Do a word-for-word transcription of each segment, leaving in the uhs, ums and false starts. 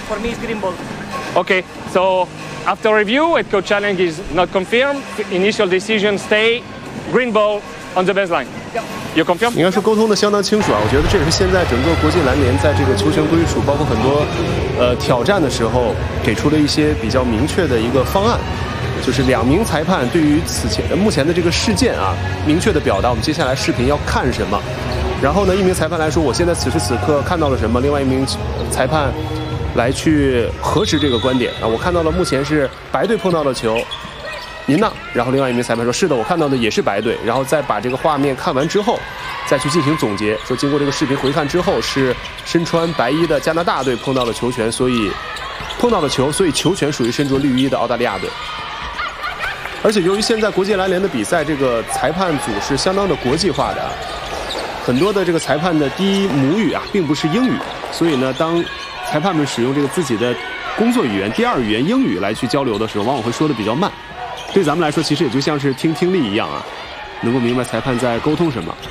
for me, it's green ball. Okay, so after review, head coach challenge is not confirmed. Initial decision stay, green ball on the baseline. You confirm? 应该说沟通的相当清楚啊，我觉得这也是现在整个国际篮联在这个球权归属，包括很多呃挑战的时候，给出了一些比较明确的一个方案。 就是两名裁判对于此前目前的这个事件啊，明确的表达我们接下来视频要看什么。然后呢，一名裁判来说，我现在此时此刻看到了什么；另外一名裁判来去核实这个观点啊，我看到了目前是白队碰到了球，您呢？然后另外一名裁判说：“是的，我看到的也是白队。”然后再把这个画面看完之后，再去进行总结，说经过这个视频回看之后，是身穿白衣的加拿大队碰到了球权，所以碰到了球，所以球权属于身着绿衣的澳大利亚队。 而且由于现在国际篮联的比赛，这个裁判组是相当的国际化的，很多的这个裁判的第一母语啊，并不是英语，所以呢，当裁判们使用这个自己的工作语言、第二语言英语来去交流的时候，往往会说的比较慢。对咱们来说，其实也就像是听听力一样啊，能够明白裁判在沟通什么。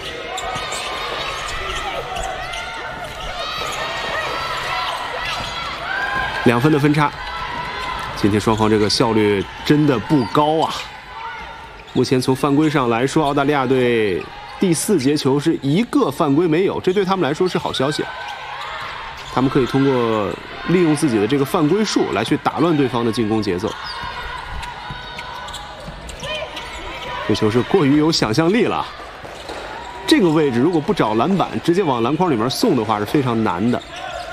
两分的分差。 今天双方这个效率真的不高啊！目前从犯规上来说，澳大利亚队第四节球是一个犯规没有，这对他们来说是好消息啊。他们可以通过利用自己的这个犯规数来去打乱对方的进攻节奏。这球是过于有想象力了。这个位置如果不找篮板，直接往篮筐里面送的话是非常难的。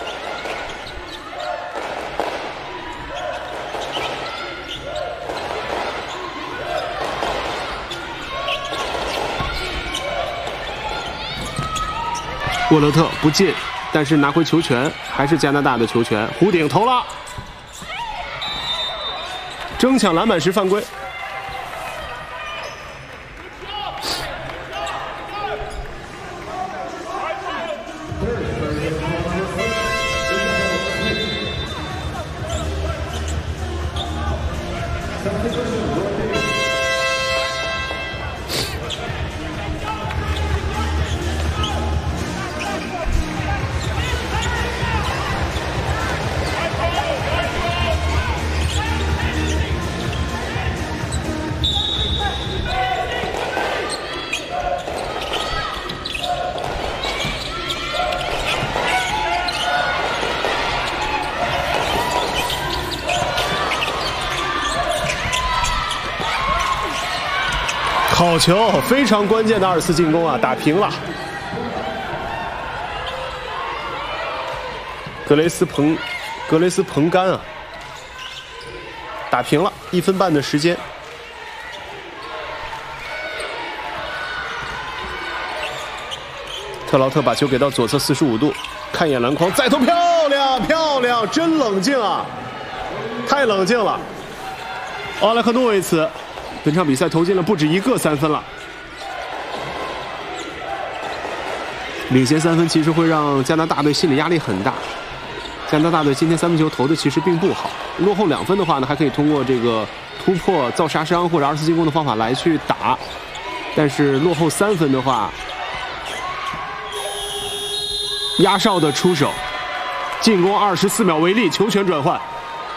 沃勒特不进，但是拿回球权，还是加拿大的球权。弧顶投了，争抢篮板时犯规。好球，非常关键的二次进攻啊，打平了。格雷斯彭，格雷斯彭甘啊，打平了，一分半的时间。特劳特把球给到左侧四十五度，看一眼篮筐，再投，漂亮漂亮，真冷静啊，太冷静了。奥莱克诺维茨。 本场比赛投进了不止一个三分了，领先三分其实会让加拿大队心理压力很大。加拿大队今天三分球投的其实并不好，落后两分的话呢，还可以通过这个突破、造杀伤或者二次进攻的方法来去打，但是落后三分的话，压哨的出手，进攻二十四秒为例，球权转换。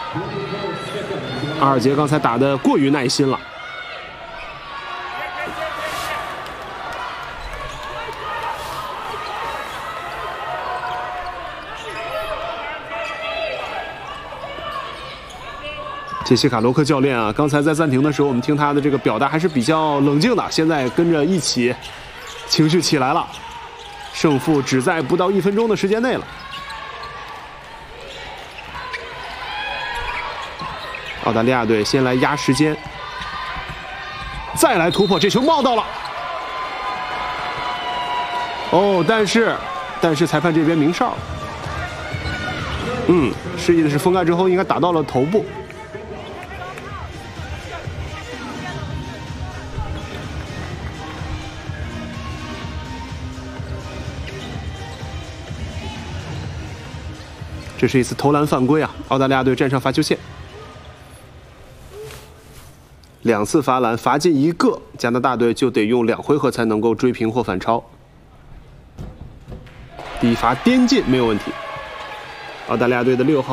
阿尔杰刚才打的过于耐心了。 杰西卡·罗克教练啊，刚才在暂停的时候，我们听他的这个表达还是比较冷静的，现在跟着一起情绪起来了，胜负只在不到一分钟的时间内了。澳大利亚队先来压时间，再来突破，这球冒到了。哦，但是但是裁判这边鸣哨，嗯，示意的是封盖之后应该打到了头部。 这是一次投篮犯规啊！澳大利亚队站上罚球线，两次罚篮，罚进一个，加拿大队就得用两回合才能够追平或反超。第一罚颠进没有问题，澳大利亚队的六号。